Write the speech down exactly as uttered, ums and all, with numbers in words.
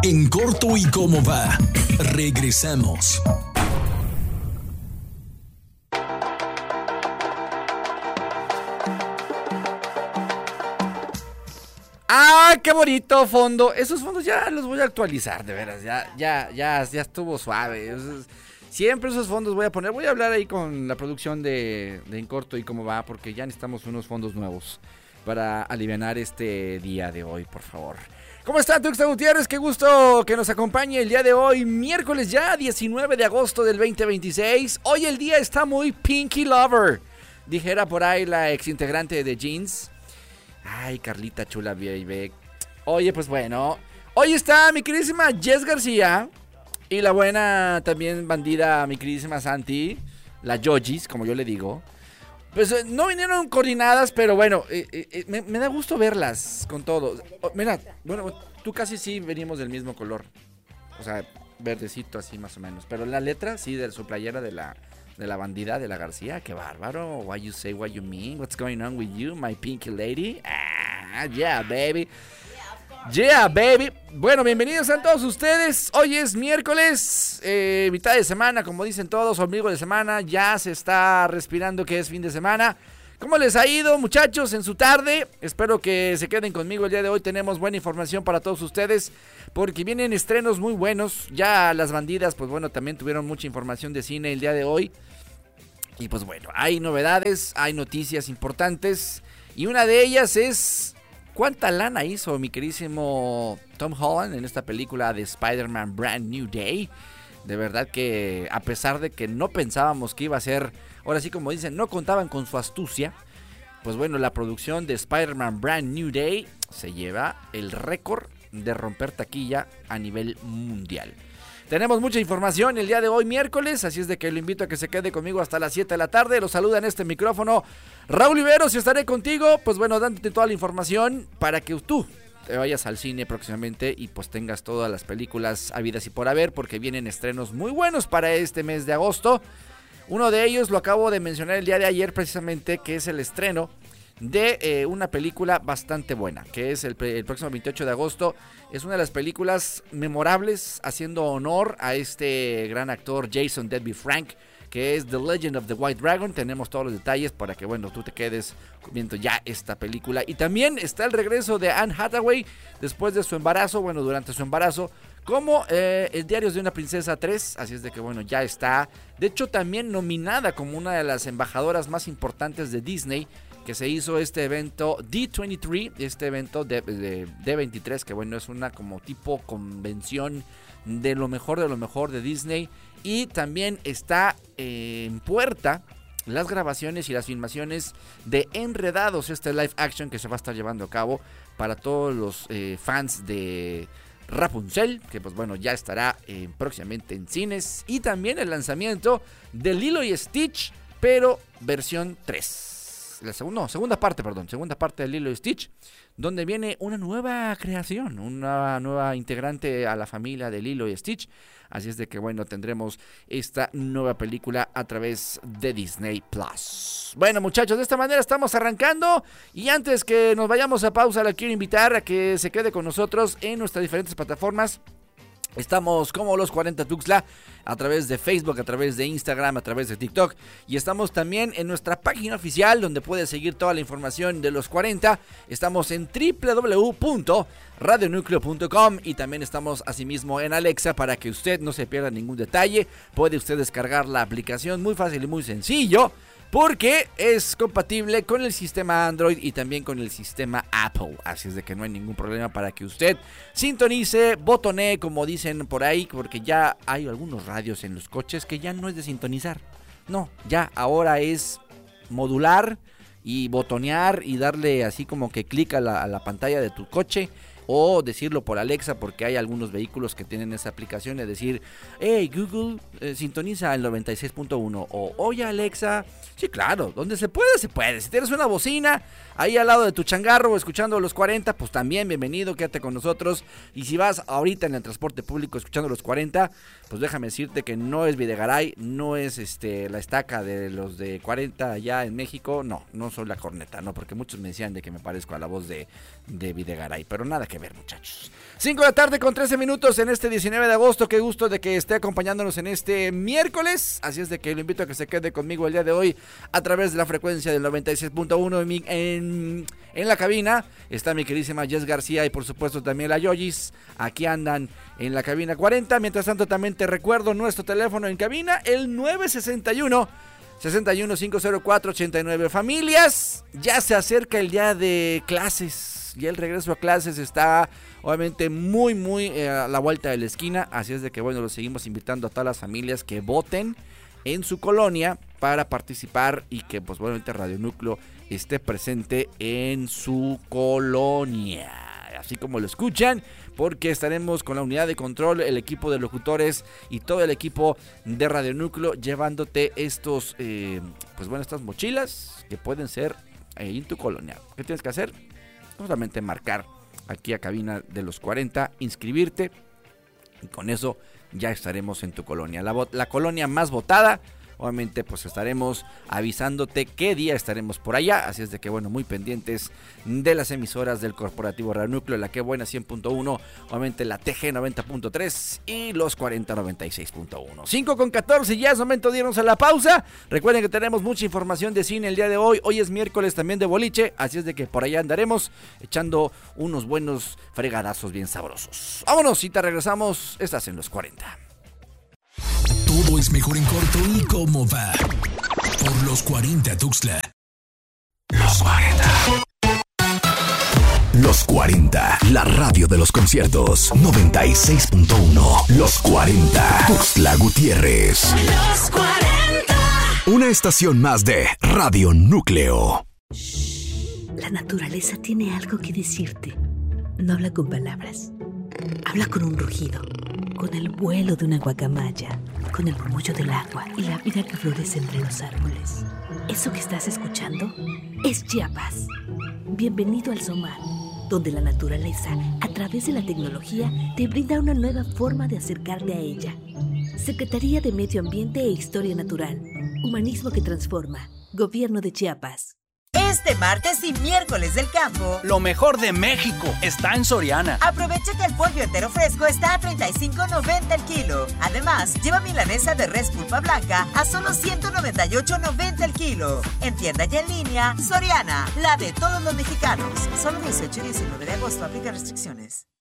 En corto y cómo va. Regresamos. ¡Ah, qué bonito fondo! Esos fondos ya los voy a actualizar, de veras. Ya, ya, ya, ya estuvo suave. Esos, siempre esos fondos voy a poner. Voy a hablar ahí con la producción de, de En Corto y cómo va, porque ya necesitamos unos fondos nuevos para alivianar este día de hoy, por favor. ¿Cómo está Tuxtla Gutiérrez? Qué gusto que nos acompañe el día de hoy, miércoles ya, diecinueve de agosto del veinte veintiséis. Hoy el día está muy Pinky Lover, dijera por ahí la exintegrante de Jeans. Ay, Carlita chula, baby. Oye, pues bueno, hoy está mi queridísima Jess García y la buena también bandida, mi queridísima Santi, la Yojis, como yo le digo. Pues eh, no vinieron coordinadas, pero bueno, eh, eh, me, me da gusto verlas con todo. Oh, mira, bueno, tú casi sí venimos del mismo color. O sea, verdecito así más o menos. Pero la letra, sí, de su playera de la, de la bandida de la García. Qué bárbaro. What you say, what you mean. What's going on with you, my pinky lady? Ah, yeah, baby. Yeah, baby. Bueno, bienvenidos a todos ustedes. Hoy es miércoles, eh, mitad de semana, como dicen todos, ombligo de semana. Ya se está respirando que es fin de semana. ¿Cómo les ha ido, muchachos, en su tarde? Espero que se queden conmigo el día de hoy. Tenemos buena información para todos ustedes, porque vienen estrenos muy buenos. Ya las bandidas, pues bueno, también tuvieron mucha información de cine el día de hoy. Y pues bueno, hay novedades, hay noticias importantes. Y una de ellas es... ¿cuánta lana hizo mi queridísimo Tom Holland en esta película de Spider-Man Brand New Day? De verdad que a pesar de que no pensábamos que iba a ser, ahora sí como dicen, no contaban con su astucia, pues bueno, la producción de Spider-Man Brand New Day se lleva el récord de romper taquilla a nivel mundial. Tenemos mucha información el día de hoy miércoles, así es de que lo invito a que se quede conmigo hasta las siete de la tarde. Los saluda en este micrófono Raúl Iberos y estaré contigo, pues bueno, dándote toda la información para que tú te vayas al cine próximamente y pues tengas todas las películas habidas y por haber, porque vienen estrenos muy buenos para este mes de agosto. Uno de ellos lo acabo de mencionar el día de ayer precisamente, que es el estreno de eh, una película bastante buena, que es el, el próximo veintiocho de agosto. Es una de las películas memorables, haciendo honor a este gran actor Jason Deadby Frank, que es The Legend of the White Dragon. Tenemos todos los detalles para que, bueno, tú te quedes viendo ya esta película. Y también está el regreso de Anne Hathaway después de su embarazo, bueno, durante su embarazo, como eh, el Diarios de una Princesa tres, así es de que, bueno, ya está. De hecho, también nominada como una de las embajadoras más importantes de Disney, que se hizo este evento D veintitrés, este evento de, de D veintitrés, que bueno, es una como tipo convención de lo mejor de lo mejor de Disney. Y también está eh, en puerta las grabaciones y las filmaciones de Enredados, este live action que se va a estar llevando a cabo para todos los eh, fans de Rapunzel, que pues bueno, ya estará eh, próximamente en cines. Y también el lanzamiento de Lilo y Stitch, pero versión tres. La segunda, no, segunda parte, perdón, segunda parte de Lilo y Stitch, donde viene una nueva creación, una nueva integrante a la familia de Lilo y Stitch. Así es de que, bueno, tendremos esta nueva película a través de Disney Plus. Bueno, muchachos, de esta manera estamos arrancando. Y antes que nos vayamos a pausa, la quiero invitar a que se quede con nosotros en nuestras diferentes plataformas. Estamos como Los cuarenta Tuxtla a través de Facebook, a través de Instagram, a través de TikTok. Y estamos también en nuestra página oficial, donde puedes seguir toda la información de Los cuarenta. Estamos en doble u doble u doble u punto radio núcleo punto com. Y también estamos asimismo en Alexa, para que usted no se pierda ningún detalle. Puede usted descargar la aplicación, muy fácil y muy sencillo, porque es compatible con el sistema Android y también con el sistema Apple. Así es de que no hay ningún problema para que usted sintonice, botonee, como dicen por ahí, porque ya hay algunos radios en los coches que ya no es de sintonizar. No, ya ahora es modular y botonear y darle así como que clic a la, a la pantalla de tu coche. O decirlo por Alexa, porque hay algunos vehículos que tienen esa aplicación de decir: hey Google, eh, sintoniza el noventa y seis punto uno. O oye Alexa. Sí, claro, donde se puede, se puede. Si tienes una bocina ahí al lado de tu changarro escuchando Los cuarenta, pues también bienvenido, quédate con nosotros. Y si vas ahorita en el transporte público escuchando Los cuarenta, pues déjame decirte que no es Videgaray, no es este la estaca de los de cuarenta allá en México. No, no soy la corneta, no, porque muchos me decían de que me parezco a la voz de, de Videgaray, pero nada que ver, muchachos. cinco de la tarde con trece minutos en este diecinueve de agosto. Qué gusto de que esté acompañándonos en este miércoles. Así es de que lo invito a que se quede conmigo el día de hoy a través de la frecuencia del noventa y seis punto uno en, en, en la cabina. Está mi queridísima Jess García y por supuesto también la Yoyis. Aquí andan en la cabina cuarenta. Mientras tanto también te recuerdo nuestro teléfono en cabina, el nueve sesenta y uno, sesenta y uno, cinco cero cuatro, ochenta y nueve. Familias, ya se acerca el día de clases. Y el regreso a clases está obviamente muy muy eh, a la vuelta de la esquina, así es de que bueno, los seguimos invitando a todas las familias que voten en su colonia para participar y que pues obviamente Radio Núcleo esté presente en su colonia, así como lo escuchan, porque estaremos con la unidad de control, el equipo de locutores y todo el equipo de Radio Núcleo llevándote estos, eh, pues bueno, estas mochilas que pueden ser eh, en tu colonia. ¿Qué tienes que hacer? Solamente marcar aquí a cabina de los cuarenta, inscribirte y con eso ya estaremos en tu colonia. La, la colonia más votada, obviamente pues estaremos avisándote qué día estaremos por allá, así es de que bueno, muy pendientes de las emisoras del Corporativo Radio Núcleo, la Que Buena cien punto uno, obviamente la T G noventa punto tres y los cuarenta noventa y seis punto uno. cinco con catorce, ya es momento de irnos a la pausa. Recuerden que tenemos mucha información de cine el día de hoy, hoy es miércoles también de boliche, así es de que por allá andaremos echando unos buenos fregadazos bien sabrosos. Vámonos y te regresamos, estás en los cuarenta. Todo es mejor en corto y cómo va. Por los cuarenta Tuxtla. Los cuarenta. Los cuarenta, la radio de los conciertos. noventa y seis punto uno. Los cuarenta. Tuxtla Gutiérrez. Los cuarenta. Una estación más de Radio Núcleo. La naturaleza tiene algo que decirte. No habla con palabras. Habla con un rugido. Con el vuelo de una guacamaya, con el murmullo del agua y la vida que florece entre los árboles. Eso que estás escuchando es Chiapas. Bienvenido al SOMAR, donde la naturaleza, a través de la tecnología, te brinda una nueva forma de acercarte a ella. Secretaría de Medio Ambiente e Historia Natural. Humanismo que transforma. Gobierno de Chiapas. Este martes y miércoles del campo, lo mejor de México está en Soriana. Aprovecha que el pollo entero fresco está a treinta y cinco noventa el kilo. Además, lleva milanesa de res pulpa blanca a solo ciento noventa y ocho noventa el kilo. En tienda y en línea, Soriana, la de todos los mexicanos. Solo dieciocho y diecinueve de agosto, aplica restricciones.